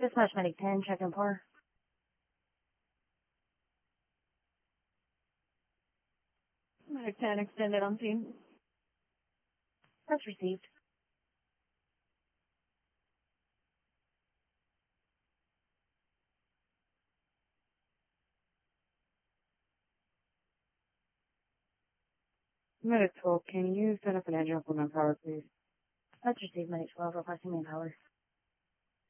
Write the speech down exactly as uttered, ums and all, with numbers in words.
Dispatch Medic ten, check in par. Medic ten extended on scene. That's received. Medic twelve, can you set up an engine for manpower, please? That's received, Medic twelve, requesting manpower.